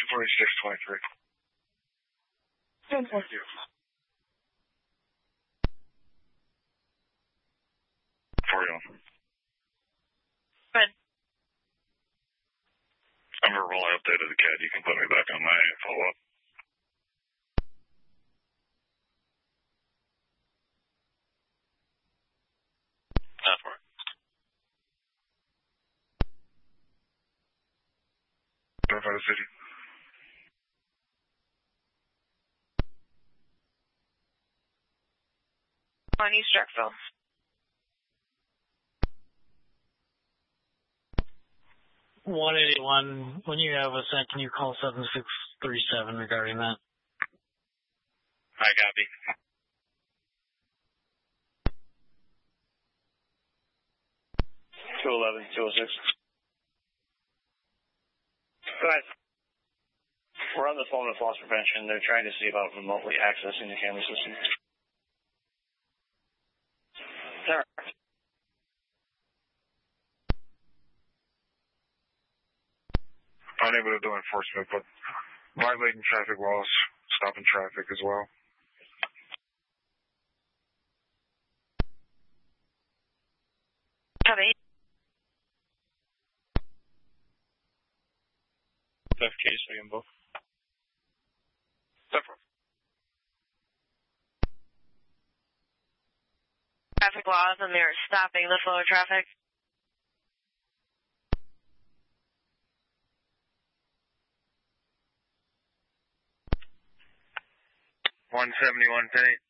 4623. 10.0. For you. Good. I'm verbally updated the CAD. You can put me back on my follow-up. That's right. Verify the city. On East Jacksonville. $181, when you have a sec, can you call 7637 regarding that? I copy. $211-206. Guys, we're on the phone with loss prevention. They're trying to see about remotely accessing the camera system. There. Unable to do enforcement, but violating traffic laws, stopping traffic as well. Copy. FK's again, both. Separate. Traffic laws, and they're stopping the flow of traffic. $171.10.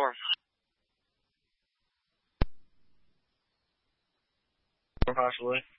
10-4. Possibly.